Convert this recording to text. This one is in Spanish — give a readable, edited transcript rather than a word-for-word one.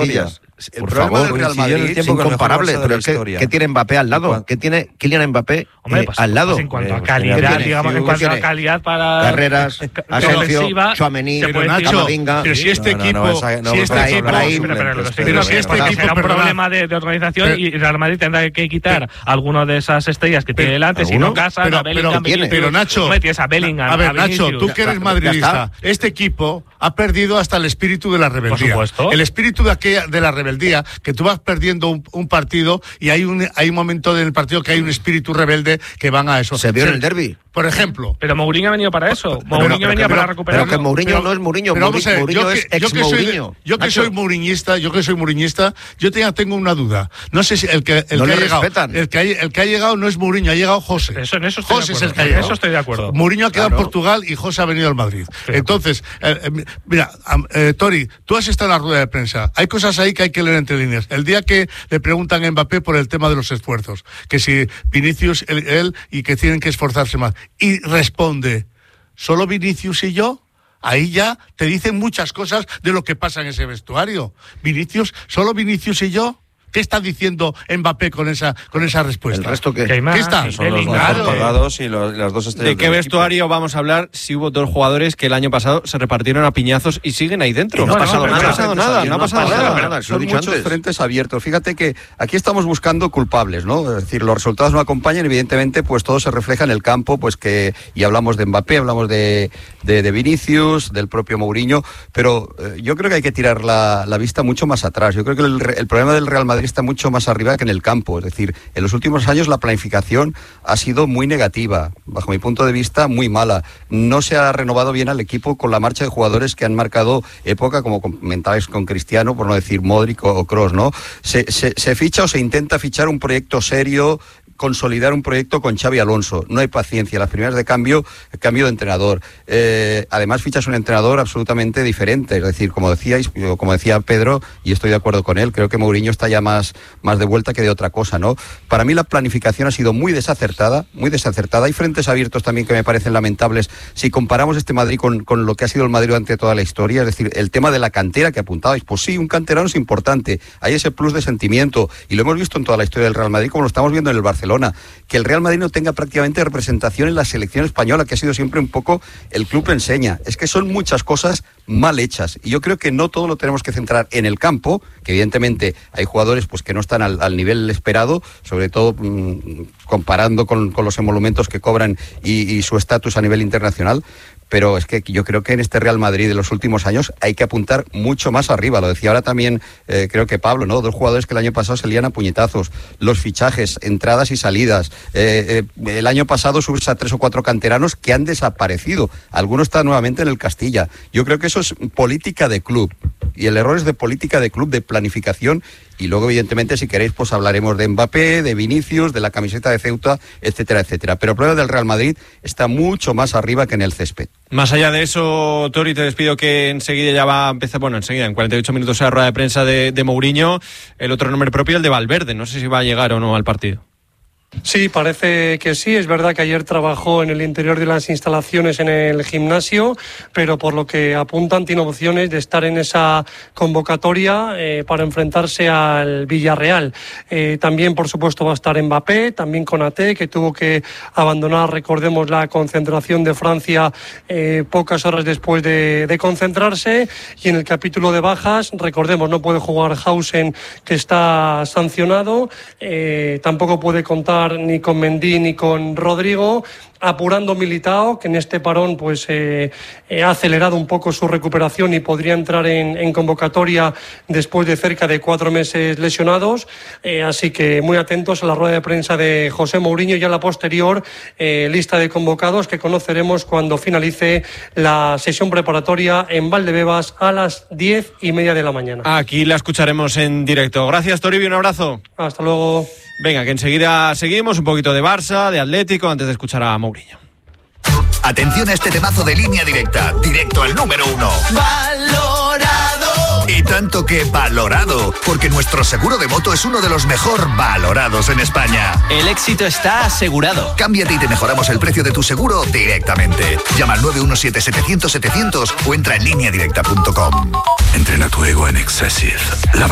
Casillas. El problema del Real Madrid es incomparable, pero es que tiene Mbappé al lado, que tiene Kylian Mbappé al lado. Pues en cuanto a calidad, digamos, en cuanto a calidad para carreras, Asensio, Tchouaméni, Camavinga. Pero si este equipo, será un problema de organización y Real Madrid tendrá que quitar alguno de esas estrellas que tiene delante, si no casa a Bellingham. Pero Nacho, a ver, Nacho, tú que eres madridista, este equipo ha perdido hasta el espíritu de la rebeldía. Por supuesto. El espíritu de la rebeldía, que tú vas perdiendo un partido y hay un momento en el partido que hay un espíritu rebelde que van a eso. Se vio en el derbi. Por ejemplo. Pero Mourinho ha venido para eso. Mourinho venía para recuperarlo. Pero que Mourinho no es Mourinho. Mourinho es ex-Mourinho. Yo que soy mourinhista, yo tengo una duda. No sé si el que ha llegado no es Mourinho, ha llegado José. José es el que ha llegado. En eso estoy de acuerdo. Mourinho ha quedado en Portugal y José ha venido al Madrid. Sí. Entonces, mira, Tori, tú has estado en la rueda de prensa. Hay cosas ahí que hay que leer entre líneas. El día que le preguntan a Mbappé por el tema de los esfuerzos, que si Vinicius, él y que tienen que esforzarse más. Y responde, ¿solo Vinicius y yo? Ahí ya te dicen muchas cosas de lo que pasa en ese vestuario. ¿Solo Vinicius y yo? ¿Qué está diciendo Mbappé con esa respuesta? ¿El resto qué? ¿Qué está? Son los mejor pagados y las dos estrellas. ¿De qué vestuario vamos a hablar si hubo dos jugadores que el año pasado se repartieron a piñazos y siguen ahí dentro? No ha pasado nada. Son muchos frentes abiertos. Fíjate que aquí estamos buscando culpables, ¿no? Es decir, los resultados no acompañan, evidentemente, pues todo se refleja en el campo, pues que, y hablamos de Mbappé, hablamos de Vinicius, del propio Mourinho, pero yo creo que hay que tirar la vista mucho más atrás. Yo creo que el problema del Real Madrid está mucho más arriba que en el campo. Es decir, en los últimos años la planificación ha sido muy negativa, bajo mi punto de vista muy mala. No se ha renovado bien al equipo con la marcha de jugadores que han marcado época, como comentabais con Cristiano, por no decir Modric o Kroos, ¿no? Se ficha o se intenta fichar un proyecto serio, consolidar un proyecto con Xavi Alonso. No hay paciencia. Las primeras de cambio de entrenador. Además fichas un entrenador absolutamente diferente. Es decir, como decía Pedro, y estoy de acuerdo con él, creo que Mourinho está ya más de vuelta que de otra cosa, ¿no? Para mí la planificación ha sido muy desacertada. Hay frentes abiertos también que me parecen lamentables si comparamos este Madrid con lo que ha sido el Madrid durante toda la historia. Es decir, el tema de la cantera que apuntabais. Pues sí, un canterano es importante. Hay ese plus de sentimiento y lo hemos visto en toda la historia del Real Madrid, como lo estamos viendo en el Barcelona. Que el Real Madrid no tenga prácticamente representación en la selección española, que ha sido siempre un poco el club enseña. Es que son muchas cosas mal hechas y yo creo que no todo lo tenemos que centrar en el campo, que evidentemente hay jugadores pues que no están al nivel esperado, sobre todo comparando con los emolumentos que cobran y su estatus a nivel internacional. Pero es que yo creo que en este Real Madrid de los últimos años hay que apuntar mucho más arriba. Lo decía ahora también, creo que Pablo, ¿no? Dos jugadores que el año pasado se lían a puñetazos. Los fichajes, entradas y salidas. El año pasado subes a 3 o 4 canteranos que han desaparecido. Algunos están nuevamente en el Castilla. Yo creo que eso es política de club. Y el error es de política de club, de planificación. Y luego, evidentemente, si queréis, pues hablaremos de Mbappé, de Vinicius, de la camiseta de Ceuta, etcétera, etcétera. Pero el problema del Real Madrid está mucho más arriba que en el césped. Más allá de eso, Tori, te despido, que enseguida ya va a empezar, enseguida, en 48 minutos, la rueda de prensa de Mourinho. El otro nombre propio, el de Valverde. No sé si va a llegar o no al partido. Sí, parece que sí. Es verdad que ayer trabajó en el interior de las instalaciones en el gimnasio, pero por lo que apuntan tiene opciones de estar en esa convocatoria para enfrentarse al Villarreal. También, por supuesto, va a estar Mbappé, también Konaté, que tuvo que abandonar, recordemos, la concentración de Francia pocas horas después de concentrarse. Y en el capítulo de bajas, recordemos, no puede jugar Hausen, que está sancionado. Tampoco puede contar ni con Mendy ni con Rodrigo, apurando Militao, que en este parón pues ha acelerado un poco su recuperación y podría entrar en convocatoria después de cerca de 4 meses lesionados, así que muy atentos a la rueda de prensa de José Mourinho y a la posterior lista de convocados que conoceremos cuando finalice la sesión preparatoria en Valdebebas a las 10:30 de la mañana. Aquí la escucharemos en directo. Gracias, Toribio, un abrazo. Hasta luego. Venga, que enseguida seguimos un poquito de Barça, de Atlético, antes de escuchar a Mourinho. Atención a este temazo de Línea Directa, directo al número 1. ¡Valorado! Y tanto que valorado, porque nuestro seguro de moto es uno de los mejor valorados en España. El éxito está asegurado. Cámbiate y te mejoramos el precio de tu seguro directamente. Llama al 917-700-700 o entra en lineadirecta.com. Entrena tu ego en Excessive.